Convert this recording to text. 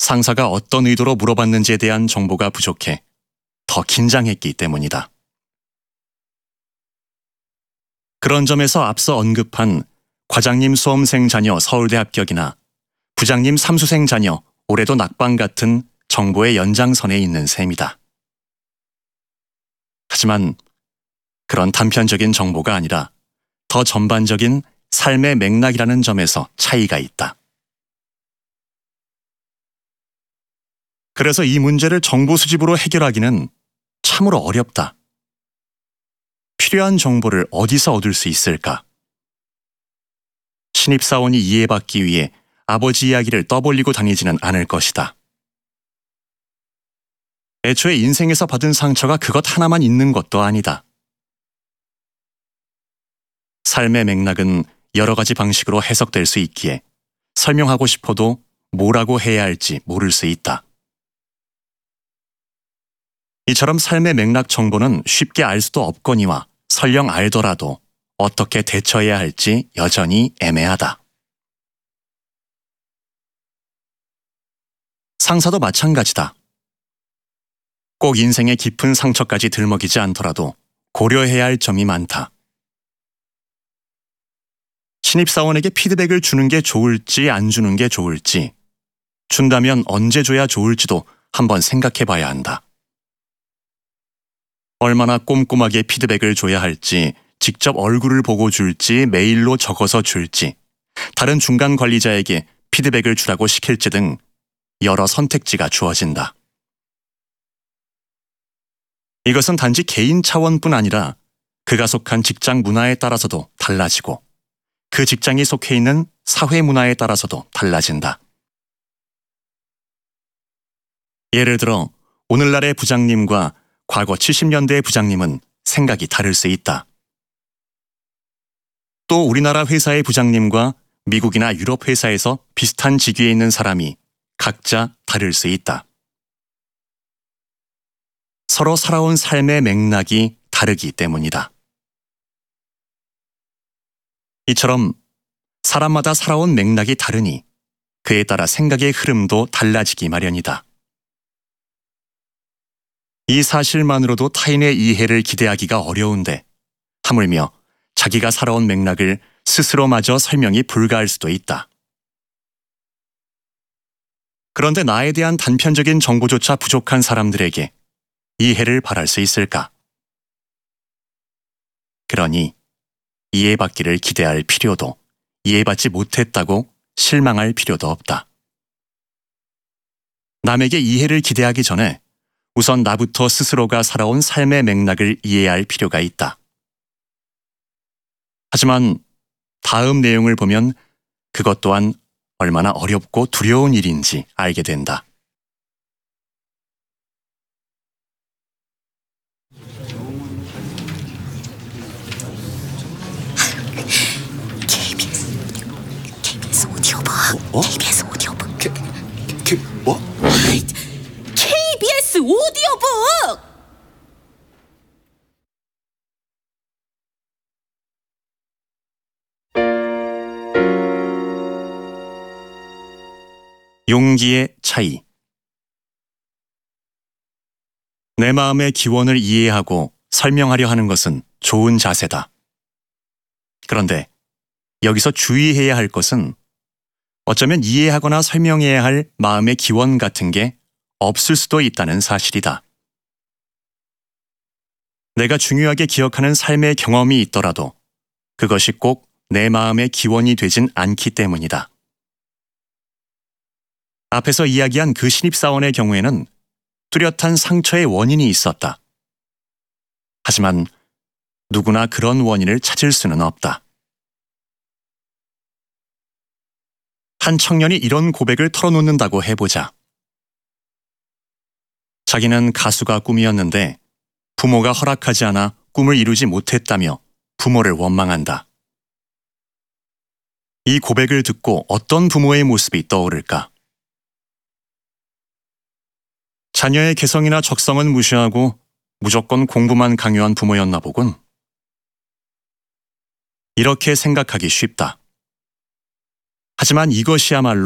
상사가 어떤 의도로 물어봤는지에 대한 정보가 부족해 더 긴장했기 때문이다. 그런 점에서 앞서 언급한 과장님 수험생 자녀 서울대 합격이나 부장님 삼수생 자녀 올해도 낙방 같은 정보의 연장선에 있는 셈이다. 하지만 그런 단편적인 정보가 아니라 더 전반적인 삶의 맥락이라는 점에서 차이가 있다. 그래서 이 문제를 정보 수집으로 해결하기는 참으로 어렵다. 필요한 정보를 어디서 얻을 수 있을까? 신입사원이 이해받기 위해 아버지 이야기를 떠벌리고 다니지는 않을 것이다. 애초에 인생에서 받은 상처가 그것 하나만 있는 것도 아니다. 삶의 맥락은 여러 가지 방식으로 해석될 수 있기에 설명하고 싶어도 뭐라고 해야 할지 모를 수 있다. 이처럼 삶의 맥락 정보는 쉽게 알 수도 없거니와 설령 알더라도 어떻게 대처해야 할지 여전히 애매하다. 상사도 마찬가지다. 꼭 인생의 깊은 상처까지 들먹이지 않더라도 고려해야 할 점이 많다. 신입사원에게 피드백을 주는 게 좋을지 안 주는 게 좋을지, 준다면 언제 줘야 좋을지도 한번 생각해 봐야 한다. 얼마나 꼼꼼하게 피드백을 줘야 할지, 직접 얼굴을 보고 줄지, 메일로 적어서 줄지, 다른 중간 관리자에게 피드백을 주라고 시킬지 등 여러 선택지가 주어진다. 이것은 단지 개인 차원뿐 아니라 그가 속한 직장 문화에 따라서도 달라지고 그 직장이 속해 있는 사회 문화에 따라서도 달라진다. 예를 들어 오늘날의 부장님과 과거 70년대의 부장님은 생각이 다를 수 있다. 또 우리나라 회사의 부장님과 미국이나 유럽 회사에서 비슷한 직위에 있는 사람이 각자 다를 수 있다. 서로 살아온 삶의 맥락이 다르기 때문이다. 이처럼 사람마다 살아온 맥락이 다르니 그에 따라 생각의 흐름도 달라지기 마련이다. 이 사실만으로도 타인의 이해를 기대하기가 어려운데 하물며 자기가 살아온 맥락을 스스로마저 설명이 불가할 수도 있다. 그런데 나에 대한 단편적인 정보조차 부족한 사람들에게 이해를 바랄 수 있을까? 그러니 이해받기를 기대할 필요도, 이해받지 못했다고 실망할 필요도 없다. 남에게 이해를 기대하기 전에 우선 나부터 스스로가 살아온 삶의 맥락을 이해할 필요가 있다. 하지만 다음 내용을 보면 그것 또한 얼마나 어렵고 두려운 일인지 알게 된다. KBS 오디오북. KBS 오디오북. 뭐? KBS 오디오북! 용기의 차이. 내 마음의 기원을 이해하고 설명하려 하는 것은 좋은 자세다. 그런데 여기서 주의해야 할 것은 어쩌면 이해하거나 설명해야 할 마음의 기원 같은 게 없을 수도 있다는 사실이다. 내가 중요하게 기억하는 삶의 경험이 있더라도 그것이 꼭 내 마음의 기원이 되진 않기 때문이다. 앞에서 이야기한 그 신입사원의 경우에는 뚜렷한 상처의 원인이 있었다. 하지만 누구나 그런 원인을 찾을 수는 없다. 한 청년이 이런 고백을 털어놓는다고 해보자. 자기는 가수가 꿈이었는데 부모가 허락하지 않아 꿈을 이루지 못했다며 부모를 원망한다. 이 고백을 듣고 어떤 부모의 모습이 떠오를까? 자녀의 개성이나 적성은 무시하고 무조건 공부만 강요한 부모였나 보군. 이렇게 생각하기 쉽다. 하지만 이것이야말로